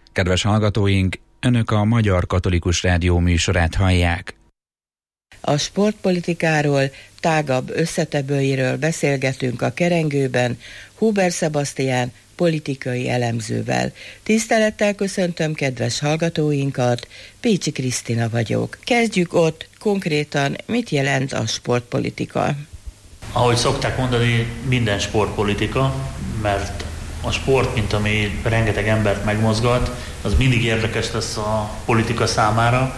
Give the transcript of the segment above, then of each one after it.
Kedves hallgatóink, Önök a Magyar Katolikus Rádió műsorát hallják. A sportpolitikáról, tágabb összetevőiről beszélgetünk a Kerengőben Huber Sebastián politikai elemzővel. Tisztelettel köszöntöm kedves hallgatóinkat, Pécsi Krisztina vagyok. Kezdjük ott, konkrétan mit jelent a sportpolitika? Ahogy szokták mondani, minden sportpolitika, mert a sport, mint ami rengeteg embert megmozgat, az mindig érdekes lesz a politika számára.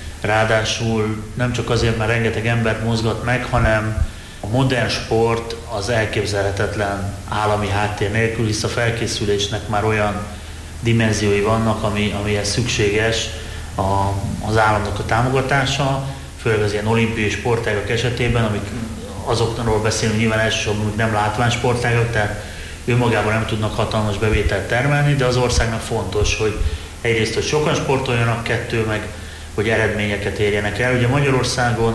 Ráadásul nem csak azért, mert rengeteg embert mozgat meg, hanem a modern sport az elképzelhetetlen állami háttér nélkül, hisz a felkészülésnek már olyan dimenziói vannak, amihez szükséges az államnak a támogatása, főleg az ilyen olimpiai sportágak esetében, amik azokról beszélünk nyilván elsősorban, hogy nem látványsportágak, tehát önmagában nem tudnak hatalmas bevételt termelni, de az országnak fontos, hogy egyrészt, hogy sokan sportoljanak, kettő meg, hogy eredményeket érjenek el. Ugye Magyarországon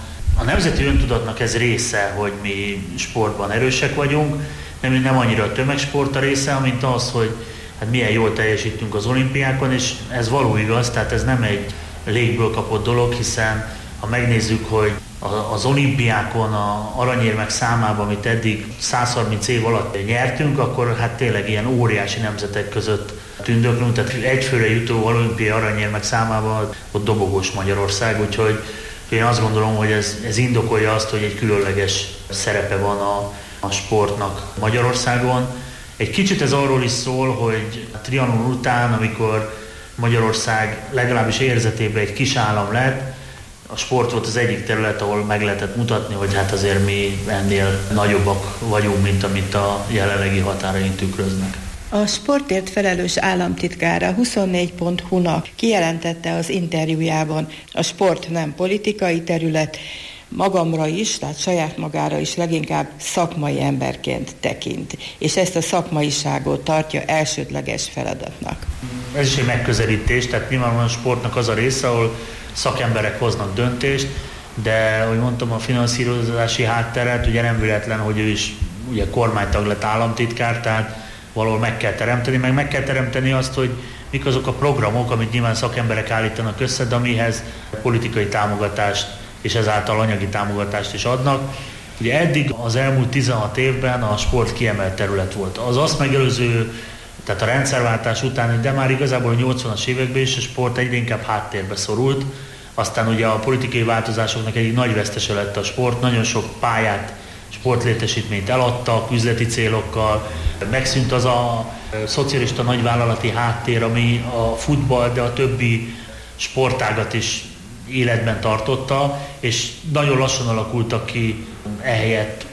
a nemzeti öntudatnak ez része, hogy mi sportban erősek vagyunk, nem annyira a tömegsport a része, mint az, hogy hát milyen jól teljesítünk az olimpiákon, és ez való igaz, tehát ez nem egy légből kapott dolog, hiszen ha megnézzük, hogy az olimpiákon a aranyérmek számában, amit eddig 130 év alatt nyertünk, akkor hát tényleg ilyen óriási nemzetek között tündöklünk, tehát egyfőre jutó olimpiai aranyérmek számában ott dobogós Magyarország, úgyhogy én azt gondolom, hogy ez indokolja azt, hogy egy különleges szerepe van a sportnak Magyarországon. Egy kicsit ez arról is szól, hogy a Trianon után, amikor Magyarország legalábbis érzetében egy kis állam lett, a sport volt az egyik terület, ahol meg lehetett mutatni, hogy hát azért mi ennél nagyobbak vagyunk, mint amit a jelenlegi határaink tükröznek. A sportért felelős államtitkára 24.hu-nak kijelentette az interjújában, a sport nem politikai terület, magamra is, tehát saját magára is leginkább szakmai emberként tekint, és ezt a szakmaiságot tartja elsődleges feladatnak. Ez is egy megközelítés, tehát nyilvánvalóan a sportnak az a része, ahol szakemberek hoznak döntést, de, ahogy mondtam, a finanszírozási hátteret, ugye nem véletlen, hogy ő is ugye kormánytag lett államtitkár, tehát valahol meg kell teremteni azt, hogy mik azok a programok, amit nyilván szakemberek állítanak össze, de amihez politikai támogatást és ezáltal anyagi támogatást is adnak. Ugye eddig az elmúlt 16 évben a sport kiemelt terület volt. Az azt megelőző, tehát a rendszerváltás után, de már igazából a 80-as években is a sport egyre inkább háttérbe szorult. Aztán ugye a politikai változásoknak egyik nagy vesztese lett a sport, nagyon sok pályát, sportlétesítményt eladtak üzleti célokkal, megszűnt az a szocialista nagyvállalati háttér, ami a futball, de a többi sportágat is életben tartotta, és nagyon lassan alakultak ki ehelyett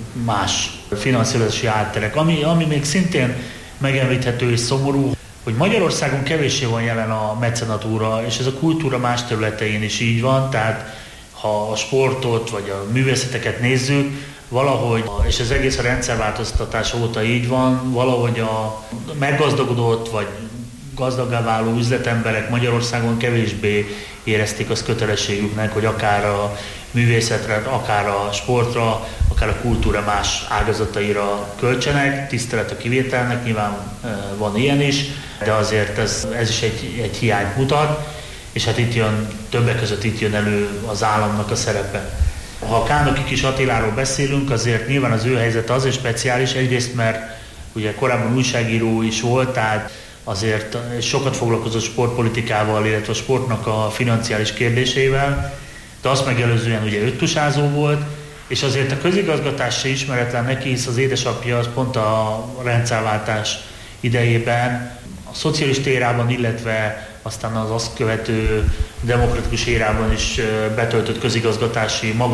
más finanszírozási hátterek. Ami még szintén megemlíthető és szomorú, hogy Magyarországon kevéssé van jelen a mecenatúra, és ez a kultúra más területein is így van, tehát ha a sportot vagy a művészeteket nézzük, valahogy, és ez egész a rendszerváltoztatás óta így van, valahogy a meggazdagodott vagy gazdaggá váló üzletemberek Magyarországon kevésbé érezték azt kötelességüknek, hogy akár a művészetre, akár a sportra, akár a kultúra más ágazataira költsenek, tisztelet a kivételnek, nyilván van ilyen is, de azért ez is egy hiányt mutat, és hát többek között itt jön elő az államnak a szerepe. Ha a Kánoki Kis Attiláról beszélünk, azért nyilván az ő helyzet azért speciális, egyrészt mert ugye korábban újságíró is volt, tehát azért sokat foglalkozott sportpolitikával, illetve a sportnak a financiális kérdéseivel, de azt megelőzően ugye öttusázó volt, és azért a közigazgatás se ismeretlen neki, hisz az édesapja az pont a rendszerváltás idejében, a szocialista érában, illetve aztán az azt követő demokratikus érában is betöltött közigazgatási